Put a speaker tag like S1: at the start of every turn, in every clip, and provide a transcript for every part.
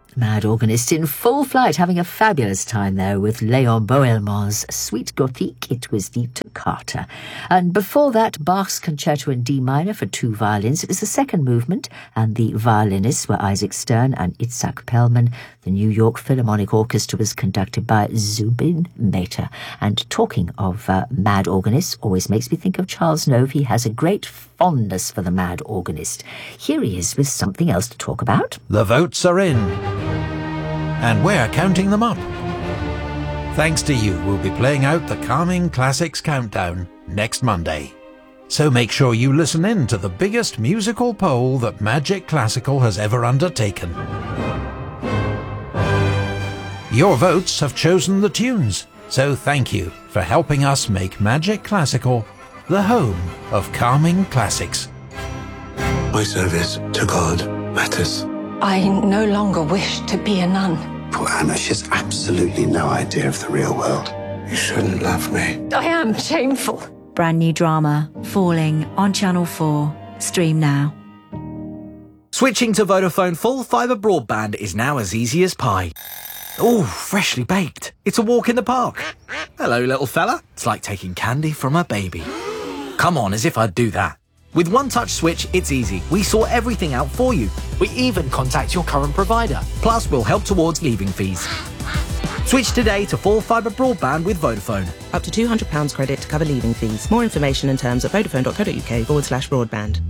S1: Mad Organist in full flight, having a fabulous time there with Léon Bohelmond's Suite Gothique. It was the Toccata. And before that, Bach's Concerto in D minor for 2 violins. It was the second movement, and the violinists were Isaac Stern and Itzhak Perlman. The New York Philharmonic Orchestra was conducted by Zubin Mehta. And talking of Mad Organists, always makes me think of Charles Nove. He has a great fondness for the Mad Organist. Here he is with something else to talk about.
S2: The votes are in, and we're counting them up. Thanks to you, we'll be playing out the Calming Classics Countdown next Monday. So make sure you listen in to the biggest musical poll that Magic Classical has ever undertaken. Your votes have chosen the tunes, so thank you for helping us make Magic Classical the home of Calming Classics.
S3: My service to God matters.
S4: I no longer wish to be a nun.
S3: Poor Anna, she has absolutely no idea of the real world. You shouldn't love me.
S4: I am shameful.
S5: Brand new drama, Falling, on Channel 4. Stream now.
S6: Switching to Vodafone full fibre broadband is now as easy as pie. Oh, freshly baked. It's a walk in the park. Hello, little fella. It's like taking candy from a baby. Come on, as if I'd do that. With One Touch Switch, it's easy. We sort everything out for you. We even contact your current provider. Plus, we'll help towards leaving fees. Switch today to full fibre broadband with Vodafone.
S7: Up to £200 credit to cover leaving fees. More information and terms at vodafone.co.uk/broadband.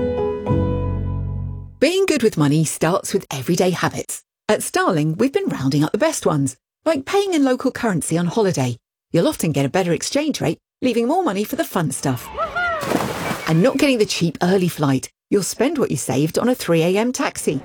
S8: Being good with money starts with everyday habits. At Starling, we've been rounding up the best ones, like paying in local currency on holiday. You'll often get a better exchange rate, leaving more money for the fun stuff. And not getting the cheap early flight. You'll spend what you saved on a 3 a.m. taxi.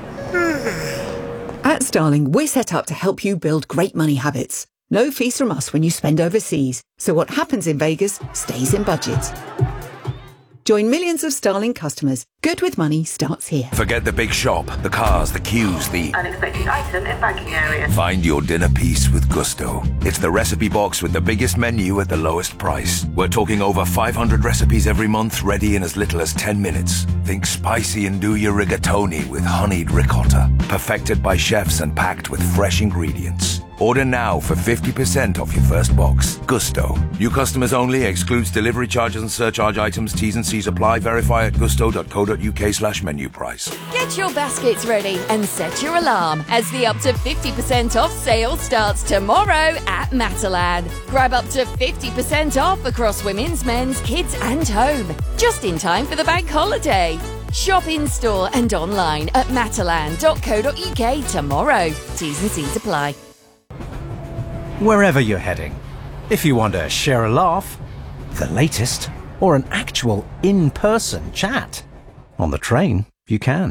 S8: At Starling, we're set up to help you build great money habits. No fees from us when you spend overseas, so what happens in Vegas stays in budget. Join millions of Starling customers. Good with money starts here.
S9: Forget the big shop, the cars, the queues, the
S10: unexpected item in banking area.
S9: Find your dinner piece with Gusto. It's the recipe box with the biggest menu at the lowest price. We're talking over 500 recipes every month, ready in as little as 10 minutes. Think spicy andouille rigatoni with honeyed ricotta, perfected by chefs and packed with fresh ingredients. Order now for 50% off your first box. Gusto. New customers only. Excludes delivery charges and surcharge items. T's and C's apply. Verify at gusto.co.uk/menu price.
S11: Get your baskets ready and set your alarm as the up to 50% off sale starts tomorrow at Matalan. Grab up to 50% off across women's, men's, kids and home. Just in time for the bank holiday. Shop in store and online at matalan.co.uk tomorrow. T's and C's apply.
S2: Wherever you're heading, if you want to share a laugh, the latest, or an actual in-person chat, on the train, you can.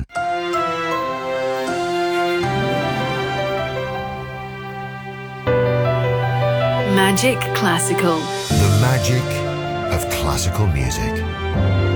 S12: Magic Classical.
S13: The magic of classical music.